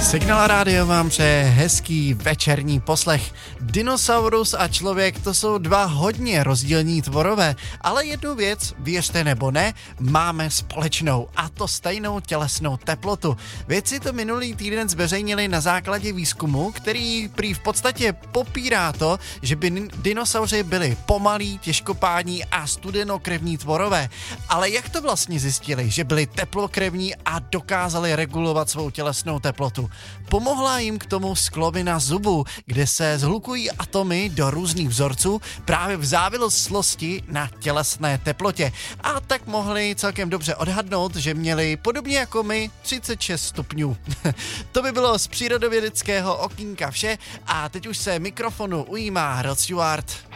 Signál rádio vám přeje hezký večerní poslech. Dinosaurus a člověk, to jsou dva hodně rozdílní tvorové, ale jednu věc, věřte nebo ne, máme společnou, a to stejnou tělesnou teplotu. Vědci to minulý týden zveřejnili na základě výzkumu, který prý v podstatě popírá to, že by dinosauři byli pomalí, těžkopádní a studenokrevní tvorové. Ale jak to vlastně zjistili, že byli teplokrevní a dokázali regulovat svou tělesnou teplotu? Pomohla jim k tomu sklovina zubů, kde se zhlukují atomy do různých vzorců právě v závislosti na tělesné teplotě. A tak mohli celkem dobře odhadnout, že měli podobně jako my 36 stupňů. To by bylo z přírodovědeckého okýnka vše a teď už se mikrofonu ujímá Rod Stewart.